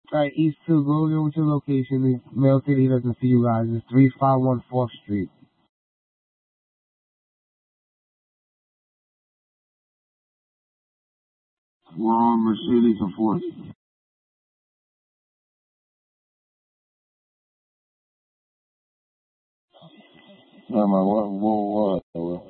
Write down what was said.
Alright, East 2, go there with your location. Mail City doesn't see you guys. It's 351 4th Street. We're on Mercedes and 4th. Yeah, man, what?